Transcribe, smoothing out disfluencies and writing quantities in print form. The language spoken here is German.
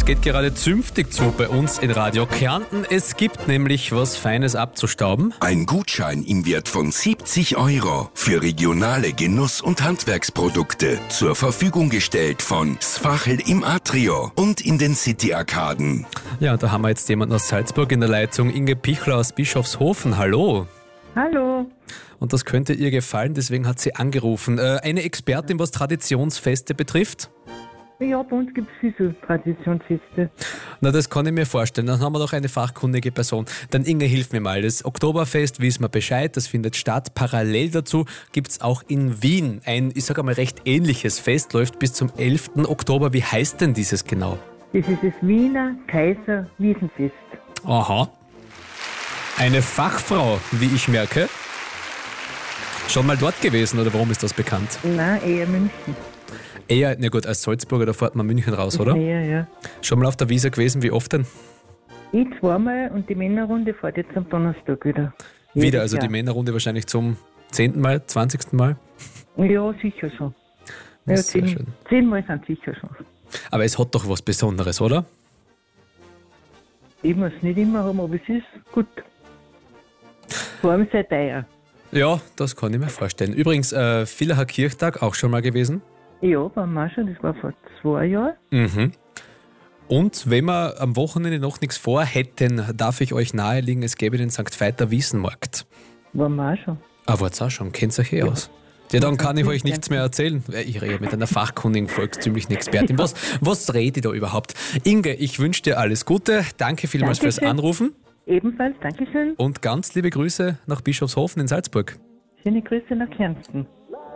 geht gerade zünftig zu bei uns in Radio Kärnten. Es gibt nämlich was Feines abzustauben. Ein Gutschein im Wert von 70 € für regionale Genuss- und Handwerksprodukte zur Verfügung gestellt von Sfachel im Atrio und in den City-Arkaden. Ja, da haben wir jetzt jemanden aus Salzburg in der Leitung, Inge Pichler aus Bischofshofen. Hallo. Hallo. Und das könnte ihr gefallen, deswegen hat sie angerufen. Eine Expertin, was Traditionsfeste betrifft? Ja, bei uns gibt es viele Traditionsfeste. Na, das kann ich mir vorstellen. Dann haben wir doch eine fachkundige Person. Dann Inge, hilf mir mal. Das Oktoberfest, wissen wir Bescheid, das findet statt. Parallel dazu gibt es auch in Wien ein, ich sage mal, recht ähnliches Fest, läuft bis zum 11. Oktober. Wie heißt denn dieses genau? Das ist das Wiener Kaiser-Wiesenfest. Aha. Eine Fachfrau, wie ich merke. Schon mal dort gewesen oder warum ist das bekannt? Nein, eher München. Eher, na gut, als Salzburger, da fährt man München raus, oder? Ja. Schon mal auf der Wiesn gewesen, wie oft denn? Ich zweimal und die Männerrunde fährt jetzt am Donnerstag wieder. Wieder, also Jahr. die Männerrunde wahrscheinlich zum 10. Mal, 20. Mal? Ja, sicher schon. Ja, Sehr schön. 10 Mal sind sicher schon. Aber es hat doch was Besonderes, oder? Ich muss nicht immer haben, aber es ist gut. Vor allem sehr teuer. Ja, das kann ich mir vorstellen. Übrigens, Villacher Kirchtag auch schon mal gewesen. Ja, waren wir auch schon, das war vor 2 Jahren. Mhm. Und wenn wir am Wochenende noch nichts vorhätten, darf ich euch nahelegen, es gäbe den St. Veiter Wiesenmarkt. Waren wir auch schon. Ah, wart's auch schon, kennt euch aus. Ja, dann kann ich euch nichts mehr erzählen. Ich rede mit einer fachkundigen, volkstümlichen Expertin. Was rede ich da überhaupt? Inge, ich wünsche dir alles Gute. Danke vielmals fürs Anrufen. Ebenfalls, Dankeschön. Und ganz liebe Grüße nach Bischofshofen in Salzburg. Schöne Grüße nach Kärnten.